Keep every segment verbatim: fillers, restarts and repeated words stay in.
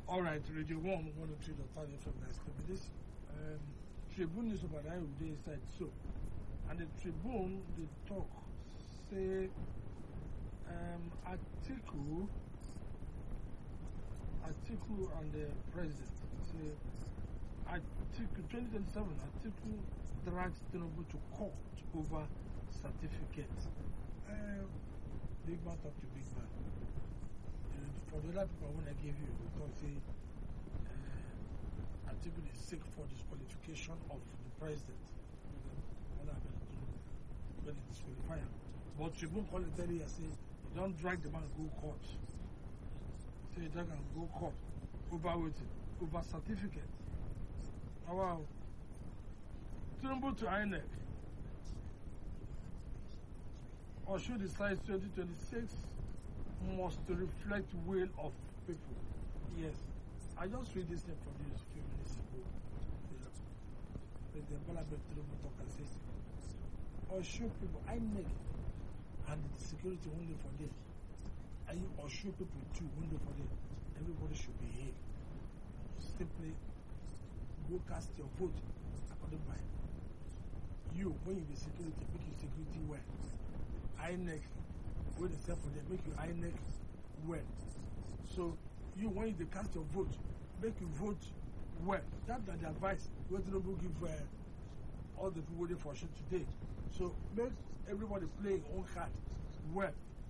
All right, Radio One, one or two dot five F M. Nice to be this. Um, Tribune is over there with the inside. So, and the Tribune, they talk, say, um, Atiku, Atiku and the president. Say, Atiku twenty twenty-seven. Atiku drags Tinubu to court over certificate. Um, big man talk to big man. For the other people, when I gave you, because say uh, Atiku is sick for disqualification of the president. When I when they disqualify him. But Tribune call it earlier, say, you don't drag the man go court. Say, you drag and go court. Over waiting. Over certificate. Oh, wow. Tinubu to I N E C. Or should decide twenty twenty-six must reflect will of people. Yes. I just read this thing from you a few minutes ago. President Bola Tinubu talk and say, or show people, I N E C and the security only for them. And you or show people too, only for them. Everybody should be here. Simply go cast your vote according by you. When you be security, make your security well. I N E C, when they say for them, make your I N E C well. So you, when you cast your vote, make you vote well. That's the advice. We don't give uh, all the people waiting for shit today. So make everybody play your own card well.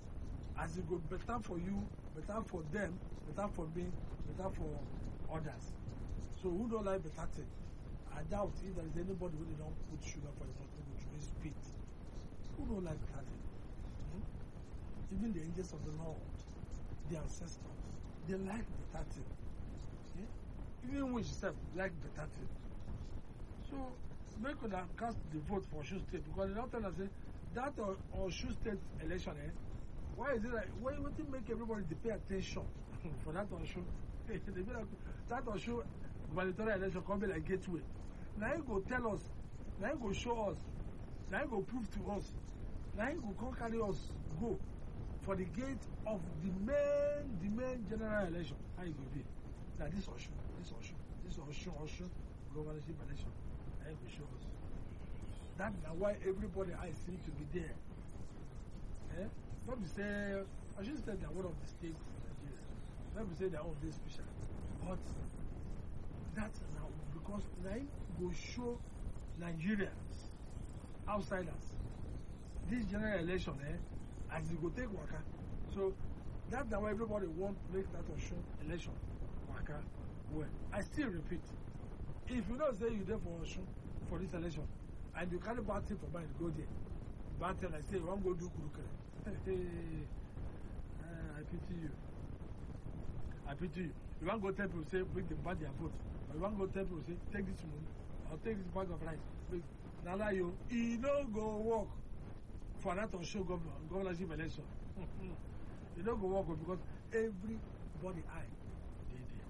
As it go better for you, better for them, better for me, better for others. So who don't like better thing? I doubt if there is anybody who don't put sugar for his water, which is sweet. Who don't like better thing? Hmm? Even the angels of the Lord, the ancestors, they like better thing. Yeah? Even we itself like better thing. So make us cast the vote for Osun State, because they don't tell us say, that or Osun State election, eh? Why is it like, why would it make everybody to pay attention for that Osun? They be like, that Osun gubernatorial election can be like gateway. Now you go tell us, now you go show us, now you go prove to us, now you go come carry us go for the gate of the main, the main general election. How you go be? Now this Osun, this Osun, this Osun, Osun governorship election. Now you go show us. That's why everybody I seem to be there. Eh? Not be say, I should say they're one of the states for Nigeria. Not be say they're all this special. But that's now because now go show Nigerians, outsiders, this general election, eh, as you go take waka. So that's why everybody want to make that Osun election waka well. I still repeat, if you don't say you're there for Osun for this election, and you carry bad thing for mind, go there. Bad thing, I say, you want to go do Kurukere. Hey, uh, I pity you. I pity you. You want to go tell people, say, bring them back their vote. Or you want to go tell people, say, take this money, or take this bag of rice. Now, you, he don't go work for that or show governor, governorship election. You don't go work because everybody eye, they there.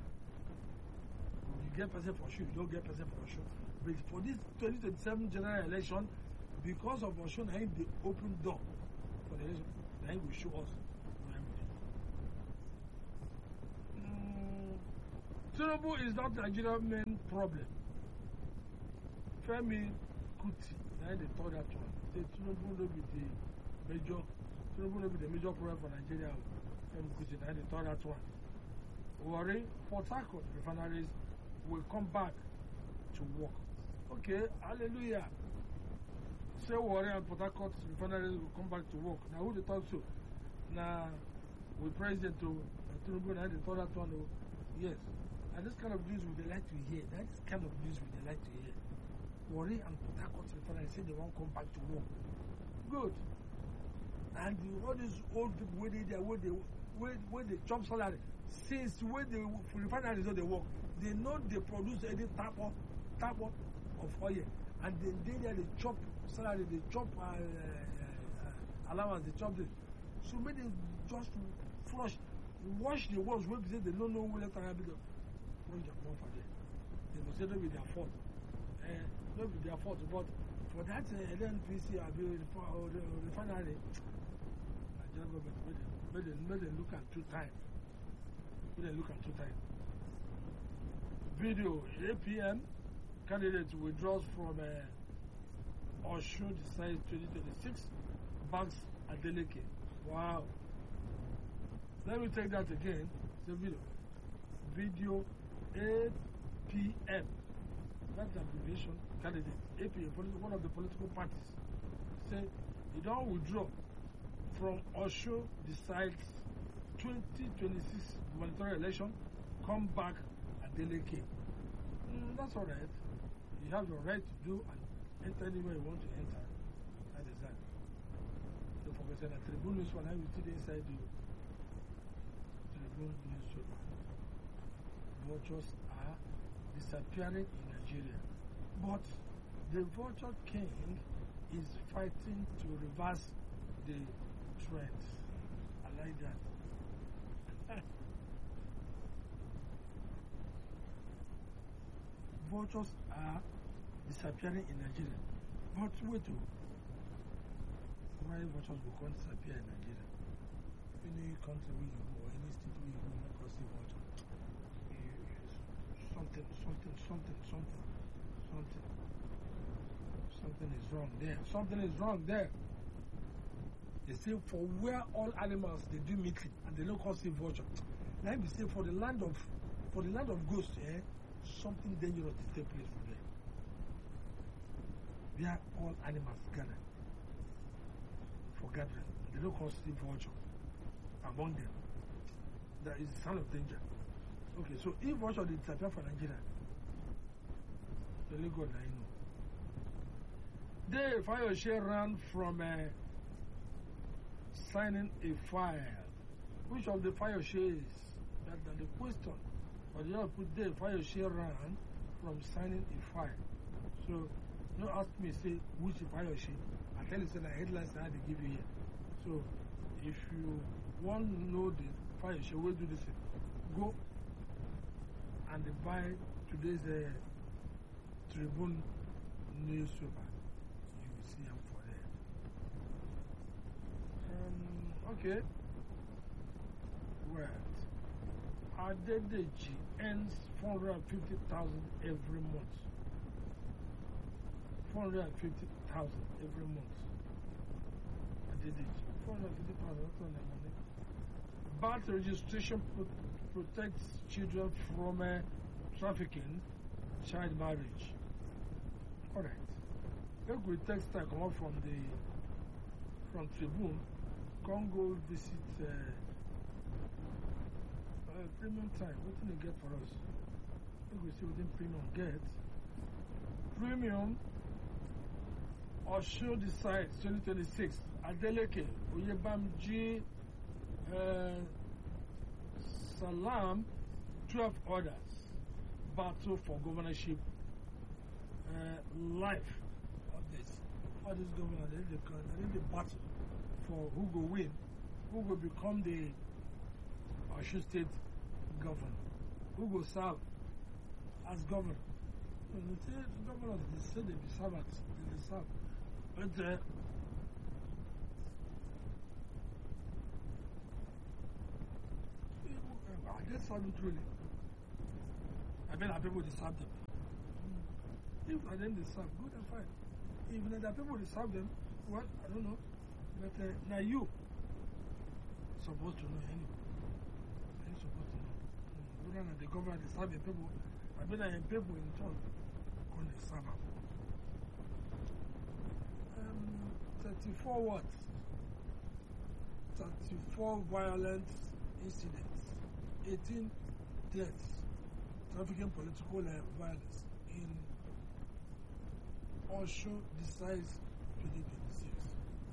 You get person for sure, you don't get person for sure. But for this twenty twenty-seven general election, because of Osun, I the open door for the election, they will show us mm, Tinubu is not Nigeria's main problem. Femi Kuti, now they told that one. Say Tinubu will be the major, Tinubu will be the major problem for Nigeria. Femi Kuti, now they told that one. Worry, Port Harcourt refineries will come back to work. Okay, hallelujah. Say Warri and Port Harcourt refineries will come back to work. Now who they talk to? Now we president to Tinubu and they told that one. Oh, yes. And this kind of news would they like to hear. That's kind of news would they like to hear. Warri and Port Harcourt refineries say they won't come back to work. Good. And the, all these old people where they there where they where, where they chop salary since where the refineries don't they work, they know they produce any type of type of oil. And then they there they chop salary, they chop uh, uh, allowance, they chop this. So maybe they just flush, wash the ones where they say they don't know who left and right. Wash their mouth for them. They will say don't be their fault. Uh, don't be their fault. But for that uh, L N P C or the refinery, Nigeria government made them, made them look at two times. Made them look at two times. Video, A P M candidate withdraws from uh, Osun decides twenty twenty-six, backs Adeleke. Wow. Let me take that again. It's a video. Video, A P M. That's the abbreviation. Candidate, A P M, one of the political parties, say he don't withdraw from Osun decides twenty twenty-six gubernatorial election, come back Adeleke. Mm, that's all right. You have the right to do and enter anywhere you want to enter. That is that. Don't forget that Tribune News one, I will see the inside the Tribune newspaper. Vultures are disappearing in Nigeria. But the vulture king is fighting to reverse the trend. I like that. Vultures are disappearing in Nigeria. But wait, oh, why vultures will come disappear in Nigeria? Any country where you go or any state where you go, you not see vulture. Something, something, something, something, something. Something is wrong there. Something is wrong there. They say for where all animals they do meeting and they don't call see vulture. Now we say for the land of for the land of ghosts, eh, something dangerous is take place for them. Where all animals gather for gathering. They don't call see vulture among them. That is a sign of danger. Okay, so if vulture they disappear from Nigeria, only God I know. They Fayose ran from uh, signing a file. Which of the Fayose is? That's the question. But you have to put there Fayose ran from signing a file. So don't ask me say which Fayose. I tell you say the headlines that they give you here. So if you want to know the Fayose, we'll do this. Go and buy today's uh, Tribune newspaper. You will see them for there. Um, okay. Well, Adedeji earns four hundred fifty thousand every month. four hundred fifty thousand every month. Adedeji. four hundred fifty thousand, that's not their money. Birth registration pro protects children from uh, trafficking, child marriage. Alright. If we text time come up from the from Tribune, come go visit uh, uh, premium time. What can they get for us? If we see what the premium get. Premium Osun decides twenty twenty-six. Adeleke, Oyebamji, uh, Salam, twelve others. Battle for governorship. Uh, life of this. All these governors, they need the, they need the battle for who will win, who will become the Osun State governor, who will serve as governor. So they say the governors, they say they be servants, they serve. But uh, I guess I don't really. I bet our people deserve them. If not them they serve, good and fine. If not the people deserve them, well, I don't know. But uh, now you supposed to know anyway. You're supposed to know. Mm. Rather than the government deserve the people, I bet I people in turn going to serve them. Um, thirty-four what? thirty-four violent incidents, eighteen deaths, trafficking political uh, violence in Osun decides twenty twenty-six.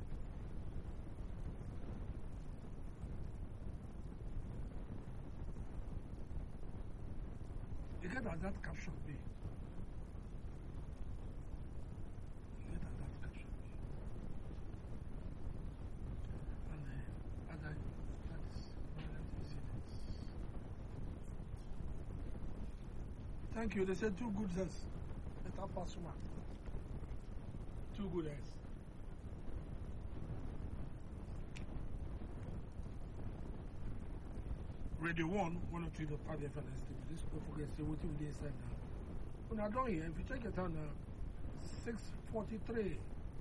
You get at that caption B. You get at that caption B. And uh, other that's violent incidents. Thank you. They said two good heads. Better pass one. Two good heads. Radio one, one oh three point five F M. This don't forget, say what you did inside now. When I don't hear, if you check your time now, six forty-three.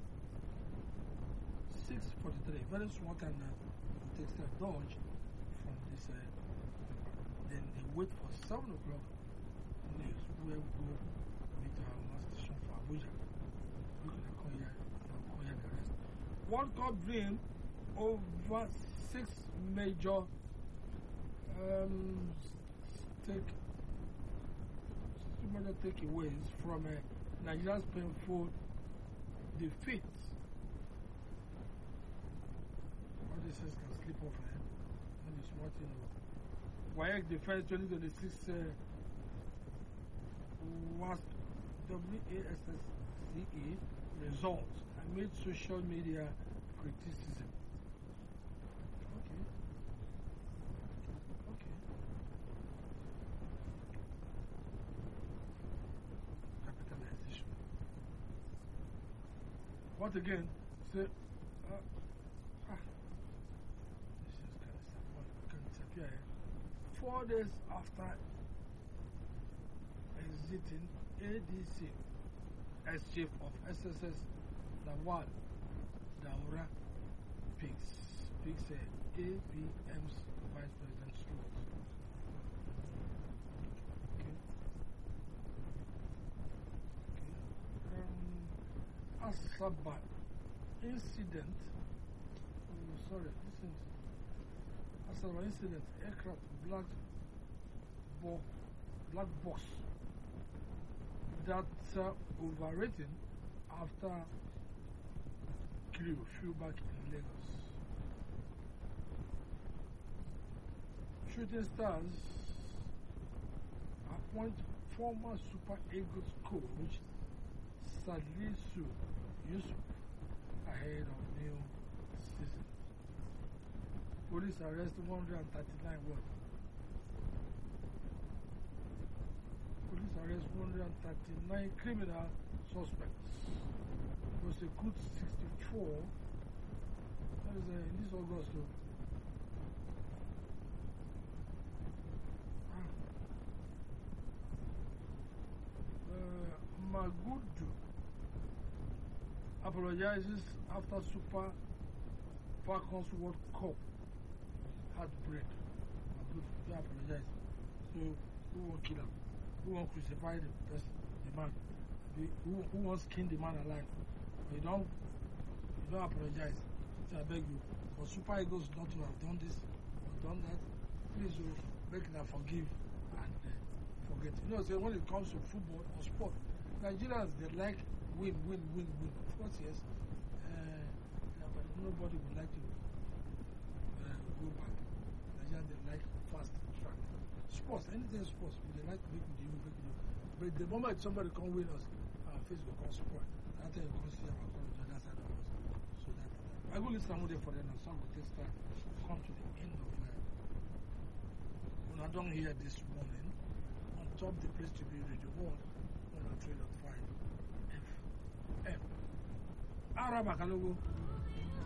six forty-three. Very small time now. It takes a dodge from this. Uh, then they wait for seven o'clock news where we go meet our master station for Abuja. We're going to come here, come here the rest. World Cup dream over six major um, take, major takeaways from uh, Nigeria's painful defeat. All these things can slip off eh? When it's what you know. WAEC Defense twenty twenty-six uh, was W A S S C E results amid social media criticism. Okay. Okay. Capitalization. What again? Say, uh, ah, this is kind of sad. What can disappear here? Four days after exiting A D C as chief of S S S, Lawal Daura picks, picks a A B M's vice president slot. Okay. Okay. Um, Asaba incident. Oh, sorry, listen. Asaba incident. Aircraft black box, black box that uh, overrated after crew flew back in Lagos. Shooting Stars appoint former Super Eagles coach Salisu Yusuf ahead of new season. Police arrest one hundred thirty-nine what? Police arrest one hundred thirty-nine criminal suspects. Prosecute sixty-four. That is uh, in this August. So. Ah. Uh, Magudu apologizes after Super Falcons World Cup heartbreak. Magudu apologizes. So, who won't kill him? Who won't crucify the person, the man? The, who, who wants to skin the man alive? But you don't, you don't apologize. So I beg you, for Super Eagles not to have done this or done that, please oh, make them forgive and uh, forget. You know, say when it comes to football or sport, Nigerians they like win, win, win, win. Of course, yes, uh, yeah, but nobody would like to uh, go back. Nigerians they like fast track. Sports, anything sports, they like to make with you, make with you. But the moment somebody can win us, our face will come spoil. That time you can see our college on that side of us. So that I go listen to for them and some will take start come to the end of uh, when I don't hear this morning on top the place to be Radio One one oh three point five F M. Araba Kalogo.